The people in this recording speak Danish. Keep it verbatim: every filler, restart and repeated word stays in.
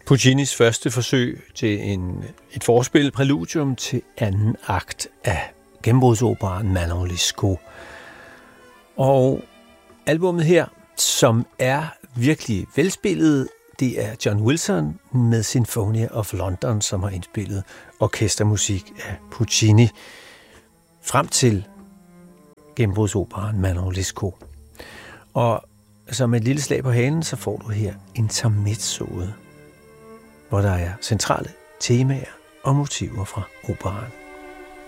Puccinis første forsøg til en, et forspil, præludium til anden akt af gennembrudsoperaen Manon Lescaut. Og albummet her, som er virkelig velspillet, det er John Wilson med Sinfonia of London, som har indspillet orkestermusik af Puccini frem til gennembrudsoperaen Manon Lescaut. Og som et lille slag på hanen, så får du her intermezzoet, hvor der er centrale temaer og motiver fra operaen.